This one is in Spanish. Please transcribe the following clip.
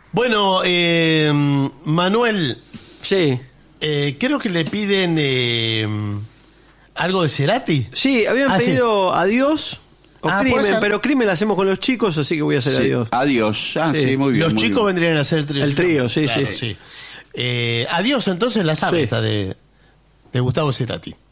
Bueno, Manuel, Sí. creo que le piden algo de Cerati. Sí, habían Ah, pedido Adiós o Ah, ¿puede Crimen, ser? pero Crimen la hacemos con los chicos, así que voy a hacer Sí, Adiós. Adiós. Ah, Sí. sí, muy bien. Los muy chicos bien. vendrían a hacer el trío. El trío, sí, Claro, sí. Adiós, entonces la sabe Sí. esta de Gustavo Cerati.